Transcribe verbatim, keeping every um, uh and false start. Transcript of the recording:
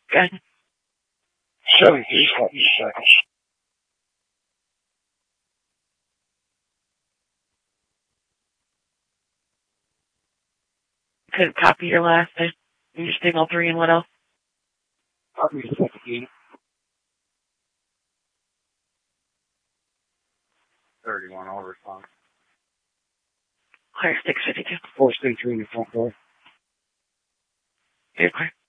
Good. seventy something seconds. Could copy your last name. Your signal three and what else? Copy the second. thirty-one, I'll respond. Clear six fifty-two. Four state three in the front door. You're clear.